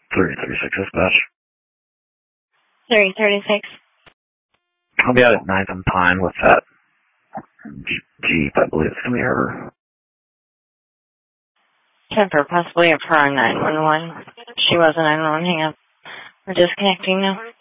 3036 dispatch. 3036. I'll be out at 9th and Pine with that Jeep, I believe it's going to be her. 10 for possibly a prime 911. She was a 911. Hang up. We're disconnecting now.